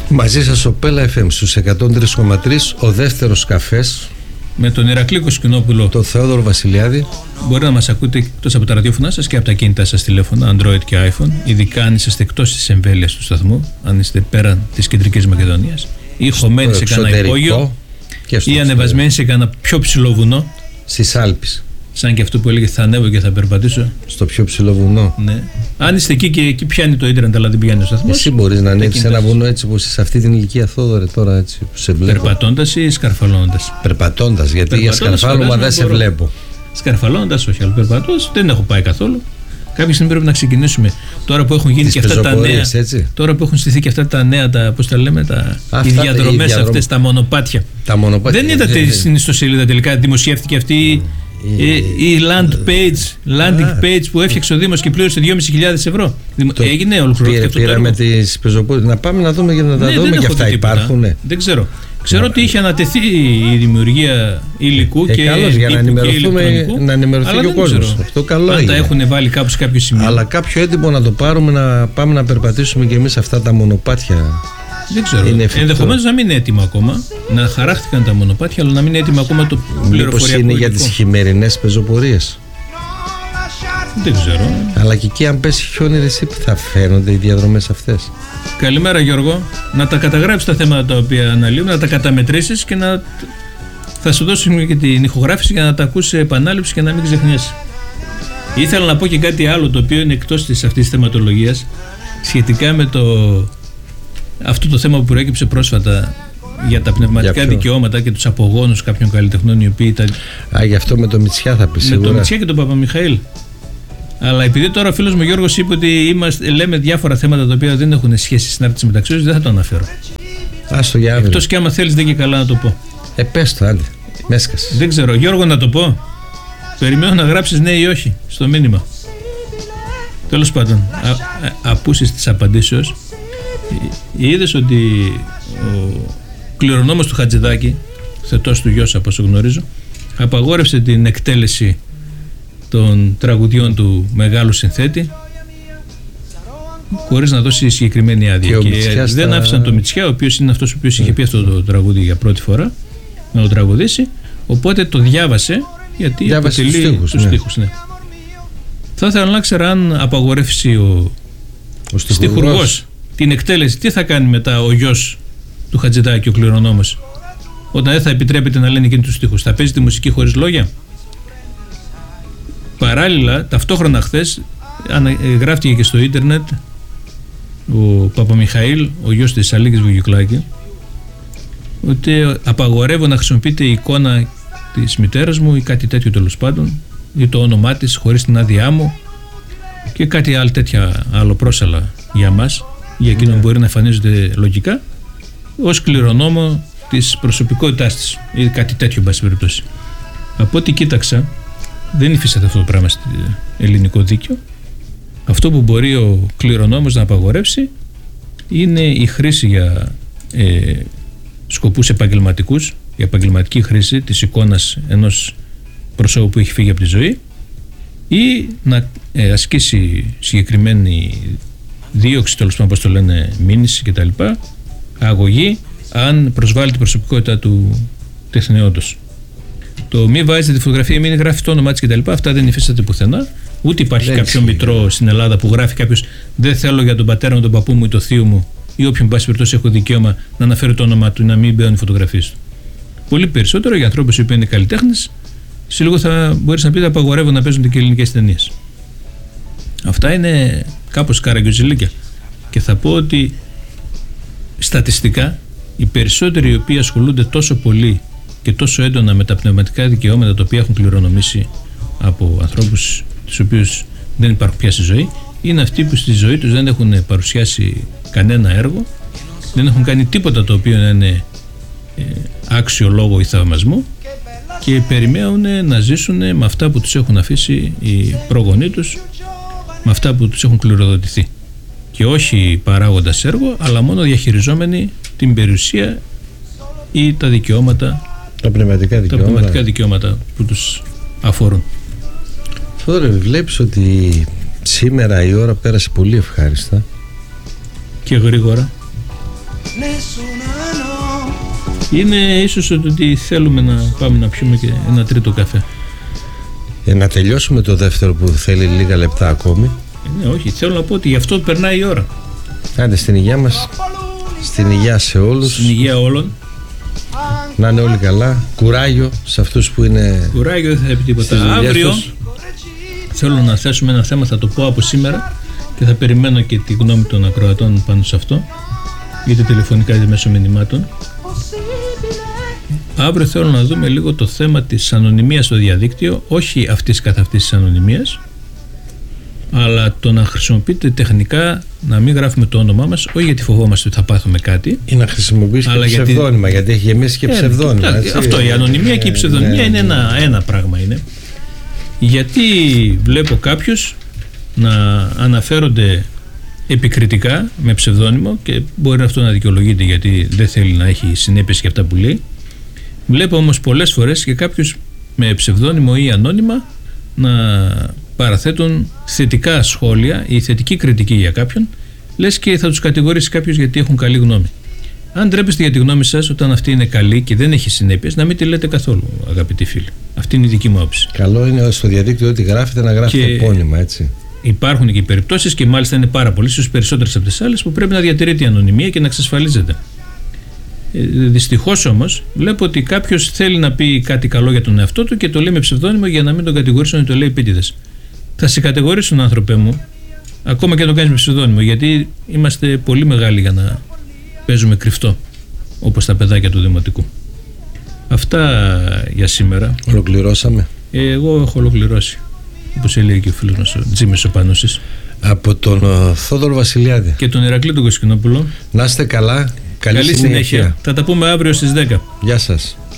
Μαζί σας ο Πέλα FM στους 103,3, ο δεύτερος καφές. Με τον Ηρακλή Κοσκινόπουλο, τον Θεόδωρο Βασιλιάδη. Μπορεί να μας ακούτε εκτός από τα ραδιόφωνά σας και από τα κινητά σας τηλέφωνα, Android και iPhone. Ειδικά αν είστε εκτός της εμβέλειας του σταθμού, αν είστε πέραν της Κεντρικής Μακεδονίας, ή χωμένοι σε κανένα υπόγειο, ή ανεβασμένοι σε κανένα πιο ψηλό βουνό. Στις Άλπεις. Σαν και αυτό που έλεγε, θα ανέβω και θα περπατήσω. Στο πιο ψηλό βουνό. Ναι. Αν είστε εκεί και εκεί πιάνει το ίντερνετ, αλλά δεν πιάνει ο σταθμός. Εσύ μπορείς να ανέβεις σε ένα βουνό έτσι όπως σε αυτή την ηλικία, Θόδωρε, τώρα έτσι που σε βλέπω. Περπατώντας ή σκαρφαλώνοντας? Περπατώντας, γιατί για σκαρφάλωμα δεν σε βλέπω. Σκαρφαλώνοντας, όχι, αλλά περπατώντας δεν έχω πάει καθόλου. Κάποια στιγμή πρέπει να ξεκινήσουμε. Τώρα που έχουν γίνει τις και αυτά τα νέα. Έτσι. Τώρα που έχουν στηθεί και αυτά τα νέα, πώς τα λέμε, οι διαδρομές αυτές, τα μονοπάτια. Δεν είδατε στην ιστοσελίδα τελικά δημοσιεύτηκε αυτή η landing page που έφτιαξε ο Δήμος και πλήρωσε 2.500 ευρώ. Έγινε ολοκληρωτικό αυτό. Πήραμε τις πεζοπόρες. Να πάμε να δούμε για να τα δούμε και αυτά υπάρχουν. Δεν ξέρω. Ξέρω ότι είχε ανατεθεί η δημιουργία υλικού και καλώς, για να ενημερωθούμε, να ενημερωθεί και ο κόσμος. Αυτό καλό αν τα έχουν βάλει κάπου σε κάποιο σημείο. Αλλά κάποιο έντυπο να το πάρουμε, να πάμε να περπατήσουμε και εμείς αυτά τα μονοπάτια. Δεν ξέρω. Ενδεχομένως να μην είναι έτοιμα ακόμα. Να χαράχτηκαν τα μονοπάτια, αλλά να μην είναι έτοιμα ακόμα το πληροφοριακό. Μήπως είναι για τις χειμερινές πεζοπορίες? Δεν ξέρω. Αλλά και εκεί, αν πέσει χιόνι, εσύ που θα φαίνονται οι διαδρομές αυτές. Καλημέρα, Γιώργο. Να τα καταγράψεις τα θέματα τα οποία αναλύουμε, να τα καταμετρήσεις και να. Θα σου δώσουμε και την ηχογράφηση για να τα ακούσεις σε επανάληψη και να μην ξεχνιέσαι. Ήθελα να πω και κάτι άλλο το οποίο είναι εκτός αυτής της θεματολογίας σχετικά με αυτό το θέμα που προέκυψε πρόσφατα για τα πνευματικά δικαιώματα και τους απογόνους κάποιων καλλιτεχνών οι οποίοι ήταν. Γι' αυτό με το Μητσιά θα πει σίγουρα. Με το Μητσιά και τον Παπαμιχαήλ. Αλλά επειδή τώρα ο φίλος μου Γιώργος είπε ότι λέμε διάφορα θέματα τα οποία δεν έχουν σχέση συνάρτηση μεταξύ τους, δεν θα το αναφέρω. Άστο για αύριο. Εκτός και άμα θέλεις δεν και καλά να το πω. Πες το, άντε. Μέσκας. Δεν ξέρω. Γιώργο, να το πω. Περιμένω να γράψεις ναι ή όχι στο μήνυμα. Τέλος πάντων, απούσεις της απαντήσεως, είδες ότι ο κληρονόμος του Χατζηδάκη, θετός του γιος από όσο γνωρίζω, απαγόρευσε την εκτέλεση των τραγουδιών του μεγάλου συνθέτη χωρίς να δώσει συγκεκριμένη άδεια. Και δεν άφησαν το Μητσιά, ο οποίος είναι αυτός ο οποίος είχε πει αυτό το τραγούδι για πρώτη φορά να το τραγουδήσει, οπότε το διάβασε γιατί αποτελεί τους στίχους. Ναι. Θα ήθελα να ξέρω αν απαγορεύσει ο στιχουργός την εκτέλεση, τι θα κάνει μετά ο γιος του Χατζηδάκη, ο κληρονόμος, όταν δεν θα επιτρέπεται να λένε εκείνοι τους στίχους? Θα παίζει τη μουσική χωρίς λόγια? Παράλληλα, ταυτόχρονα χθες γράφτηκε και στο ίντερνετ ο Παπαμιχαήλ, ο γιος της Αλίκης Βουγιουκλάκη, ότι απαγορεύω να χρησιμοποιείται η εικόνα της μητέρας μου ή κάτι τέτοιο τέλος πάντων, ή το όνομά της χωρίς την άδειά μου και κάτι άλλο τέτοια αλλοπρόσαλα για μας, για εκείνον που μπορεί να εμφανίζονται λογικά, ως κληρονόμο της προσωπικότητάς της ή κάτι τέτοιο, εν πάση περιπτώσει. Από ό,τι κοίταξα, δεν υφίσταται αυτό το πράγμα στο ελληνικό δίκαιο. Αυτό που μπορεί ο κληρονόμος να απαγορεύσει είναι η χρήση για σκοπούς επαγγελματικούς, η επαγγελματική χρήση της εικόνας ενός προσώπου που έχει φύγει από τη ζωή, ή να ασκήσει συγκεκριμένη δίωξη, τέλος πάντων, όπως το λένε, μήνυση κτλ., αγωγή, αν προσβάλλει την προσωπικότητα του τεχναιόντος. Το μη βάζετε τη φωτογραφία, μην γράφει το όνομά της κτλ. Αυτά δεν υφίσταται πουθενά. Ούτε υπάρχει κάποιο μητρό στην Ελλάδα που γράφει κάποιος δεν θέλω για τον πατέρα μου, τον παππού μου ή το θείο μου ή όποιον πάση περιπτώσει έχω δικαίωμα να αναφέρει το όνομά του ή να μην μπαίνουν οι φωτογραφίες του. Πολύ περισσότερο για ανθρώπους που είναι καλλιτέχνες, σε λίγο θα μπορείς να πείτε απαγορεύω να παίζουν και ελληνικές ταινίες. Αυτά είναι κάπως καραγκιόζηλίκια. Και θα πω ότι στατιστικά οι περισσότεροι οι οποίοι ασχολούνται τόσο πολύ και τόσο έντονα με τα πνευματικά δικαιώματα τα οποία έχουν κληρονομήσει από ανθρώπους τους οποίους δεν υπάρχουν πια στη ζωή, είναι αυτοί που στη ζωή τους δεν έχουν παρουσιάσει κανένα έργο, δεν έχουν κάνει τίποτα το οποίο να είναι άξιο λόγο ή θαυμασμού και περιμένουν να ζήσουν με αυτά που τους έχουν αφήσει οι προγονείς τους, με αυτά που τους έχουν κληροδοτηθεί, και όχι παράγοντας έργο, αλλά μόνο διαχειριζόμενοι την περιουσία ή τα δικαιώματα, τα πνευματικά δικαιώματα που τους αφορούν. Τώρα βλέπεις ότι σήμερα η ώρα πέρασε πολύ ευχάριστα και γρήγορα. Είναι ίσως ότι θέλουμε να πάμε να πιούμε και ένα τρίτο καφέ. Να τελειώσουμε το δεύτερο που θέλει λίγα λεπτά ακόμη. Ναι, όχι, θέλω να πω ότι γι' αυτό περνάει η ώρα. Άντε στην υγεία μας, στην υγεία σε όλους. Στην υγεία όλων. Να είναι όλοι καλά. Κουράγιο σε αυτούς που είναι. Κουράγιο, δεν θα πει τίποτα. Αύριο θέλω να θέσουμε ένα θέμα, θα το πω από σήμερα και θα περιμένω και τη γνώμη των ακροατών πάνω σε αυτό, είτε τηλεφωνικά είτε μέσω μηνυμάτων. Αύριο θέλω να δούμε λίγο το θέμα της ανωνυμίας στο διαδίκτυο, όχι αυτής καθ' αυτής της ανωνυμίας, αλλά το να χρησιμοποιείτε τεχνικά, να μην γράφουμε το όνομά μας, όχι γιατί φοβόμαστε ότι θα πάθουμε κάτι, ή να χρησιμοποιήσει και ψευδόνυμα, γιατί έχει γεμίσει και ψευδόνυμα. Αυτό, η ανωνυμία και η ψευδονυμία είναι ένα πράγμα είναι. Γιατί βλέπω κάποιους να αναφέρονται επικριτικά με ψευδόνυμο και μπορεί αυτό να δικαιολογείται γιατί δεν θέλει να έχει συνέπειες και αυτά που λέει. Βλέπω όμως πολλές φορές και κάποιους με ψευδόνυμο ή ανώνυμα να παραθέτουν θετικά σχόλια ή θετική κριτική για κάποιον, λες και θα τους κατηγορήσει κάποιος γιατί έχουν καλή γνώμη. Αν ντρέπεστε για τη γνώμη σας όταν αυτή είναι καλή και δεν έχει συνέπειες, να μην τη λέτε καθόλου, αγαπητοί φίλοι. Αυτή είναι η δική μου άποψη. Καλό είναι στο διαδίκτυο ότι γράφετε να γράφετε επώνυμα, έτσι. Υπάρχουν και οι περιπτώσεις και μάλιστα είναι πάρα πολλές, ίσως περισσότερες από τις άλλες, που πρέπει να διατηρείται η ανωνυμία και να εξασφαλίζεται. Δυστυχώς όμως βλέπω ότι κάποιος θέλει να πει κάτι καλό για τον εαυτό του και το λέει με ψευδόνυμο για να μην τον κατηγορήσουν ότι το λέει επίτηδες. Θα σε κατηγορήσουν, άνθρωπέ μου, ακόμα και να το κάνεις με ψευδόνυμο, γιατί είμαστε πολύ μεγάλοι για να παίζουμε κρυφτό, όπως τα παιδάκια του Δημοτικού. Αυτά για σήμερα. Ολοκληρώσαμε. Εγώ έχω ολοκληρώσει, όπως έλεγε και ο φίλος μας ο Τζίμης ο Πανούσης. Από τον Θόδωρο Βασιλιάδη και τον Ηρακλή τον Κοσκινόπουλο. Να είστε καλά. Καλή συνέχεια. Θα τα πούμε αύριο στις 10. Γεια σας.